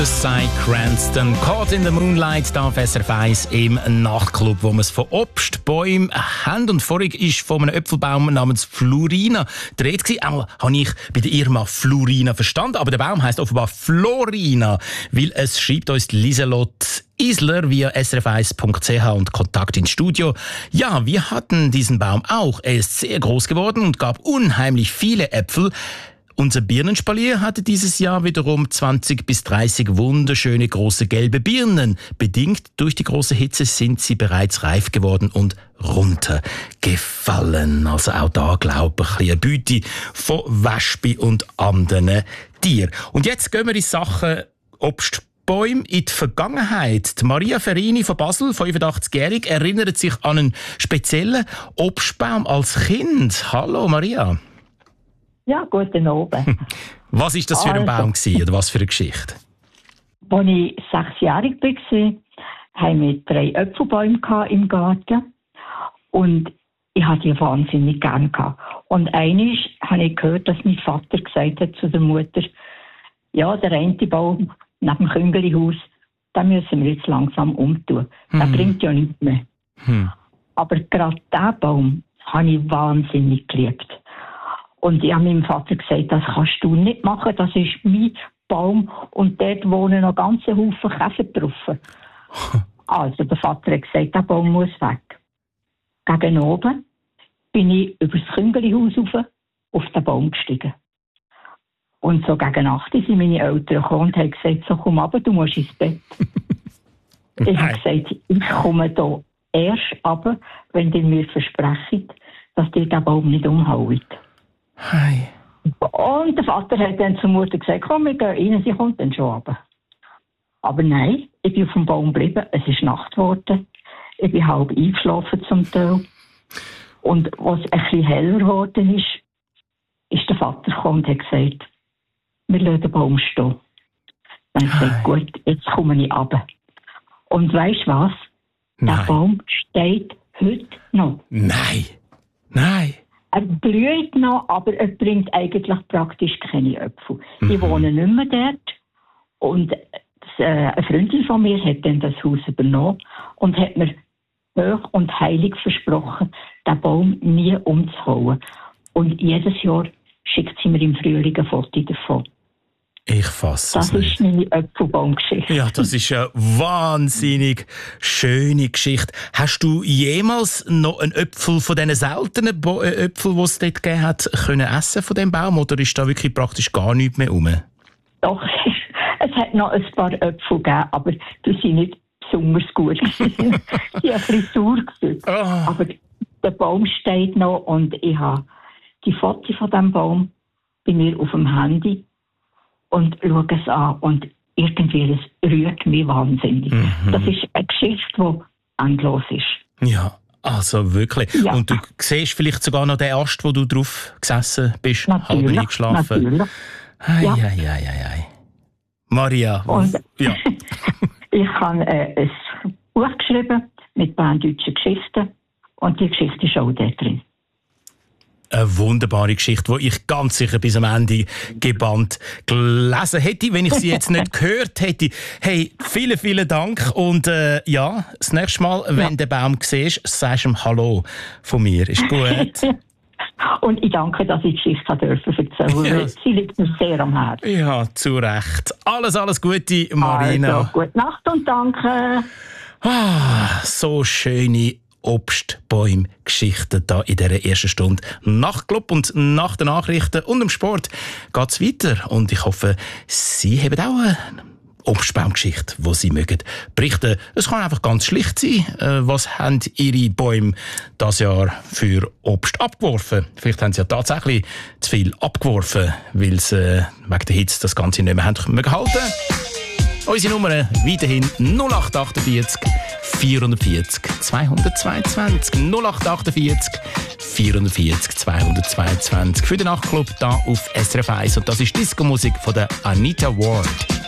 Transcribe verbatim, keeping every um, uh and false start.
Sei Cranston, Caught in the Moonlight, da auf S R F eins im Nachtclub, wo wir es von Obstbäumen haben. Und vorhin war von einem Äpfelbaum namens Florina die Rede gewesen. Auch habe ich bei der Irma Florina verstanden, aber der Baum heisst offenbar Florina, weil es schreibt uns Lieselotte Isler via s r f eins punkt c h und Kontakt ins Studio. Ja, wir hatten diesen Baum auch. Er ist sehr groß geworden und gab unheimlich viele Äpfel. Unser Birnenspalier hatte dieses Jahr wiederum zwanzig bis dreißig wunderschöne große gelbe Birnen. Bedingt durch die große Hitze sind sie bereits reif geworden und runtergefallen. Also auch da, glaube ich, eine Beute von Wespen und anderen Tieren. Und jetzt gehen wir in Sachen Obstbäume in die Vergangenheit. Die Maria Ferini von Basel, fünfundachtzig-jährig, erinnert sich an einen speziellen Obstbaum als Kind. Hallo Maria. Ja, guten Abend. Was war das für ein Baum gewesen, oder was für eine Geschichte? Als ich sechsjährig war, hatten wir drei Äpfelbäume im Garten. Und ich hatte die wahnsinnig gerne. Und einmal habe ich gehört, dass mein Vater gesagt hat zu der Mutter, ja, der eine Baum neben dem Küngelihaus, den müssen wir jetzt langsam umtun. Der hm. bringt ja nichts mehr. Hm. Aber gerade diesen Baum habe ich wahnsinnig geliebt. Und ich habe meinem Vater gesagt, das kannst du nicht machen, das ist mein Baum und dort wohnen noch ganze Haufen Käfer drauf. Also der Vater hat gesagt, der Baum muss weg. Gegen oben bin ich über das Küngelihaus rauf auf den Baum gestiegen. Und so gegen Nacht sind meine Eltern gekommen und haben gesagt, so komm runter, du musst ins Bett. Ich habe gesagt, ich komme hier erst runter, wenn ihr mir versprecht, dass ihr den Baum nicht umhaut. Hi. Und der Vater hat dann zur Mutter gesagt, komm, wir gehen rein, sie kommt dann schon runter. Aber nein, ich bin auf dem Baum geblieben, es ist Nacht geworden, ich bin halb eingeschlafen zum Teil. Und als es ein bisschen heller geworden ist, ist der Vater gekommen und hat gesagt, wir lassen den Baum stehen. Dann habe ich gesagt, gut, jetzt komme ich runter. Und weisst du was? Nein. Der Baum steht heute noch. Nein, nein. Er blüht noch, aber er bringt eigentlich praktisch keine Äpfel. Mhm. Ich wohne nicht mehr dort. Und äh, eine Freundin von mir hat dann das Haus übernommen und hat mir hoch und heilig versprochen, den Baum nie umzuhauen. Und jedes Jahr schickt sie mir im Frühling ein Foto davon. Ich fasse es nicht. Das nicht. ist meine Äpfelbaumgeschichte. Ja, das ist eine wahnsinnig schöne Geschichte. Hast du jemals noch einen Äpfel von diesen seltenen Bo- äh, Äpfeln, die es dort gegeben hat, können essen von diesem Baum? Oder ist da wirklich praktisch gar nichts mehr rum? Doch, es hat noch ein paar Äpfel gegeben, aber die sind nicht besonders gut. Die haben ein bisschen sauer gewesen. Oh. Aber der Baum steht noch und ich habe die Fotos von diesem Baum bei mir auf dem Handy und schaue es an und irgendwie, es rührt mich wahnsinnig. Mhm. Das ist eine Geschichte, die endlos ist. Ja, also wirklich. Ja. Und du siehst vielleicht sogar noch den Ast, wo du drauf gesessen bist, natürlich, halb eingeschlafen. Natürlich. Ei, ja. ei, ei, ei, ei. Maria, und ja. Ich habe äh, ein Buch geschrieben mit berndeutschen Geschichten und die Geschichte ist auch da drin. Eine wunderbare Geschichte, die ich ganz sicher bis am Ende gebannt gelesen hätte, wenn ich sie jetzt nicht gehört hätte. Hey, vielen, vielen Dank. Und äh, ja, das nächste Mal, wenn du ja. den Baum siehst, sagst du ihm Hallo von mir. Ist gut? Und ich danke, dass ich die Geschichte erzählen durfte. Ja. Sie liegt mir sehr am Herzen. Ja, zu Recht. Alles, alles Gute, Marina. Also, gute Nacht und danke. Ah, so schöne Obstbäume-Geschichten da in dieser ersten Stunde Nachtclub. Und nach den Nachrichten und dem Sport geht es weiter. Und ich hoffe, Sie haben auch eine Obstbaumgeschichte, die Sie mögen berichten. Es kann einfach ganz schlicht sein. Was haben Ihre Bäume dieses Jahr für Obst abgeworfen? Vielleicht haben Sie ja tatsächlich zu viel abgeworfen, weil Sie wegen der Hitze das Ganze nicht mehr haben können halten. Unsere Nummer weiterhin null acht achtundvierzig vierundvierzig zweihundertzweiundzwanzig null acht achtundvierzig vierundvierzig zweihundertzweiundzwanzig für den Nachtclub da auf S R F eins. Und das ist Disco-Musik von der Anita Ward.